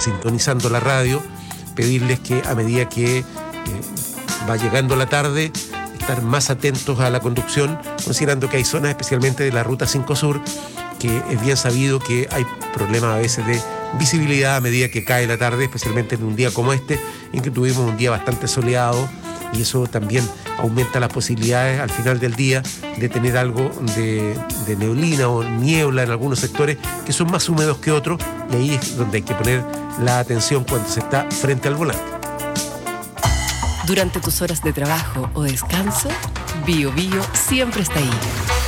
sintonizando la radio, pedirles que a medida que va llegando la tarde, estar más atentos a la conducción, considerando que hay zonas, especialmente de la Ruta 5 Sur, que es bien sabido que hay problemas a veces de visibilidad a medida que cae la tarde, especialmente en un día como este, en que tuvimos un día bastante soleado, y eso también aumenta las posibilidades al final del día de tener algo de neblina o niebla en algunos sectores que son más húmedos que otros, y ahí es donde hay que poner la atención cuando se está frente al volante. Durante tus horas de trabajo o descanso, Bio Bio siempre está ahí.